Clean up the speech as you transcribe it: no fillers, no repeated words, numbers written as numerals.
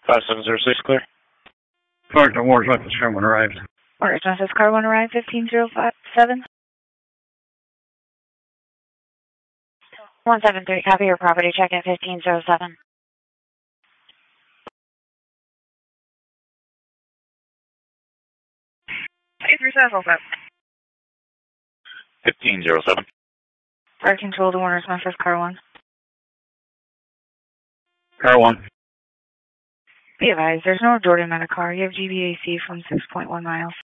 5706 clear. Park the Wars with the Sherman arrived. Orders, Mrs. Car 1 arrived, 15057. 173, copy your property check at 1507. Hey, 1507. Fire control to Warner's Memphis Car 1. Car 1. Be advised, there's no Jordan at a car. You have GBAC from 6.1 miles.